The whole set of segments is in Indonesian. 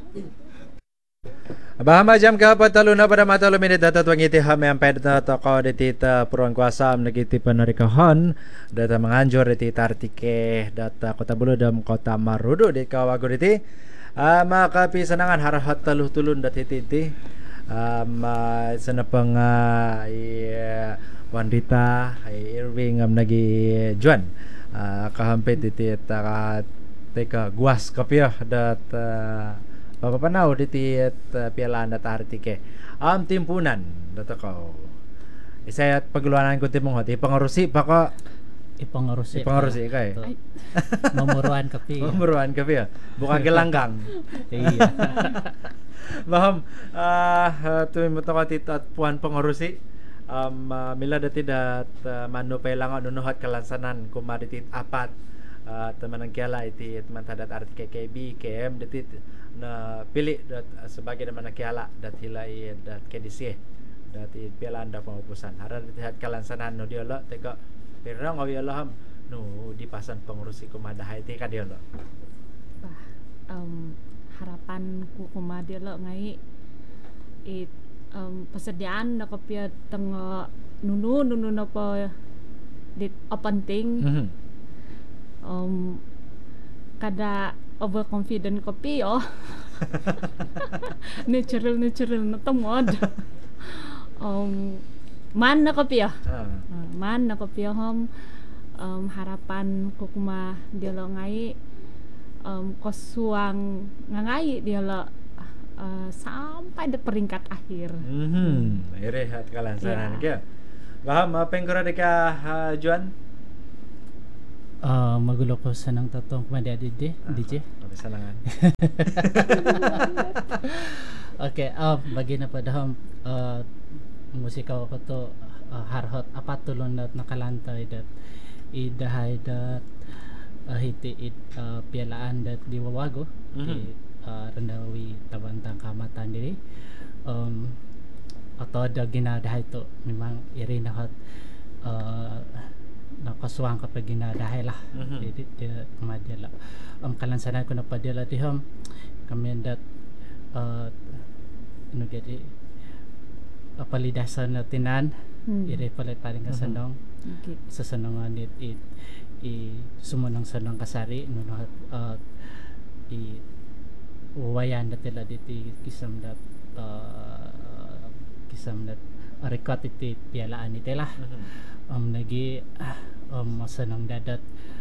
Bahama jam ke-40 na pada mata luminit data tuang iti ham yang ped na toko diti ta puruan kuasa am nagiti panarikahon data manganjur diti tartike data kota Buludam kota Marudu di kawago diti makapisanangan harahat taluh-tulun dati titi sanapang Wandita Irving am nagi Juan kahampit diti ta teka guas kapya dat papapanaw diti at pialaan at artike timpunan dato ko isayat pagluanan ko timong hoti pangarusi pa ka Ipangarusi ka eh mamuruan kapi mamuruan kapi bukan gelanggang iya baham tuwi mo to at puan pangarusi mila dati dat mano pailangan nunuhat kalansanan kumaritit apat teman ang kiala iti mantadat artike KB KM dati na pili dat sebagai naman nakiala dat hilai dat kedisi dat pialaan da pangupusan hara ditihat kalansanan no diola teka pirang awi alaham no dipasan pengurusi kumadahay ti kadiola harapan ku kumadiola ngai persediaan na kapya tang nunu na pa dit penting kada overconfident kopi natural na tamod man na kopi man na kopi harapan ko kuma dialo ngai kosuang ngai dialo sampai di peringkat akhir rehat kalansanan kya baham penggora deka Juan magulo ko sanang tatong kumadi DJ sanangan okay bagi na padahom musika ko to harhot apatulon dat nakalantay dat idahay dat hiti pialaan dat diwawago di rendawi tabantang kamatan diri atau ada ginadahay to memang iri na hot nakasuang kapag ginadahay lah jadi dia kumadila kalansanan ko na padila dihom kami dat ano jadi palidasan na tinan iri palit paling kasanong sasanongan it sumunang sanong kasari no wayan dat tila diti kisam dat record iti pialaan itila nagi masanang dadat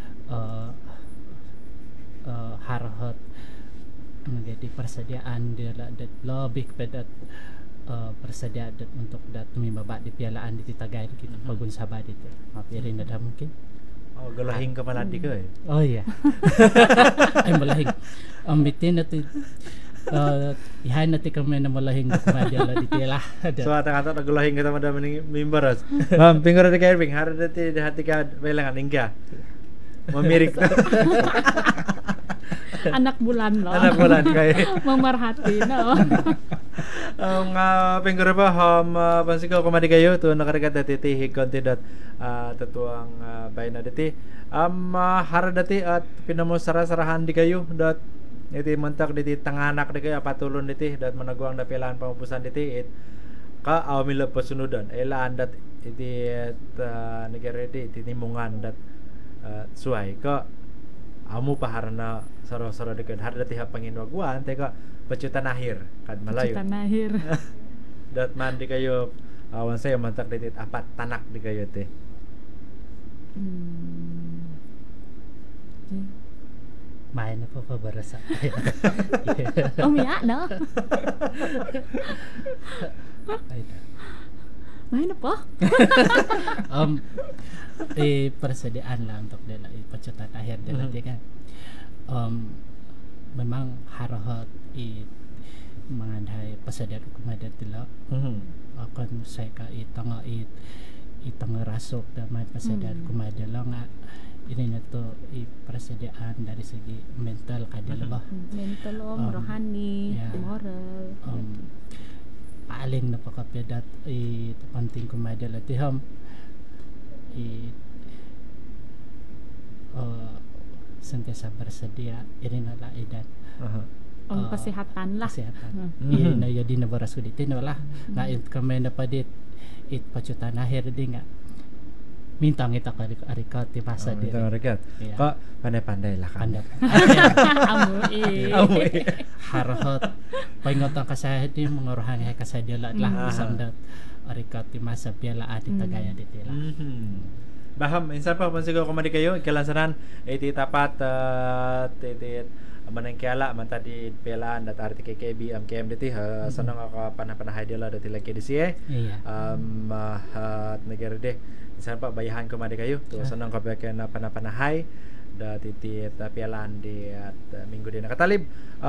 harhat menjadi persediaan dia dat lebih pada persediaan dat untuk dat tumimaba di pialaan di Tagay kita pagunsabad itu mapirin na mungkin galahing ka maladi ka eh oh iya ay malahing bitin natin ihan natin kami na malahing kumadala di tila so atang-atang nagulahing kita madama ng mimbaras ma'am pinggora di ka Irving harap dati hati ka bailangan ingka mamirik na anak bulan kayo mamarhati na ang pinggora pa pansikaw kumadi kayo to nakarikat dati hig konti dat tatuang bayna dati harap dati at pinamosara-sarahan di kayo dat iti mantak diti tanganak di kayo patulon diti dat managuang na pilaan pangupusan diti ka awmila pasunudan ilaan dat iti negara diti tinimungan dat suay ka amu paharana saro-saro dekat har dati ha panginwaguan teka pacutan akhir kad malayo pacutan akhir dat man di kayo awan saya mantak diti apat tanak di kayo ti main na pa barasa umiyak no main apa persediaan lah untuk dela pacutan akhir dela kan memang harahot mangandhay pasadian kumadat dila akan saya ka itang rasok damay pasadian kumadala nga ini na to persediaan dari segi mental kadala ba mental rohani moral paling napakapedat penting kumadala tiham sentiasa bersedia ini nala idan kesehatan lah. Kesehatan. Hmm. Iya na ya di nabara suditin wala. Na it kami na padit it pacutan akhir di nga. Mintang kita ka ti masa di. Ito rekat. Iya. Kok pandai-pandai lah kan. Pandap. Amu Harhot paingotan kasahit di menguruhang kasadila lah isang dat arikat ti masa piala ati tagaya di tila. Baham, insan pa pansigaw kumadi kayo, ikalansanan, iti tapat, iti manangkiala, man tadi pialaan, dat arti KKB, KM diti, sanang ako panah-panahay dila, dati lagi di siya. Iya. At negara deh, insan pa bayahan kumadi kayo, to sanang kapag na panah-panahay, dati pialaan di at minggu di nakatalib.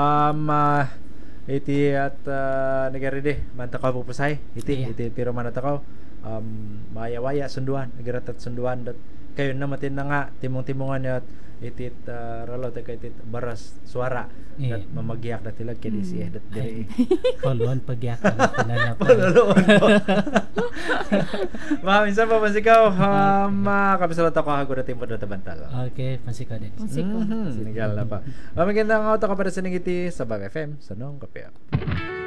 Iti at negara deh, mantakaw pupusay, iti pero manatakaw. Maya-waya sunduan nagiratat sunduan dat kayo na matin na nga timong-timongan at itit ralo ta kay itit baras suara dat mamagyak dat tilag kay disi dat diri Poluan pagyak na paluluon po. Minsan pa pasikaw kapisalat ako hago na timpo data bantal. Okay, pansikaw din. Pansikaw. Sinigal na pa. Magandang auto ka para sa nangiti sa Bab FM sa Nong Kapya.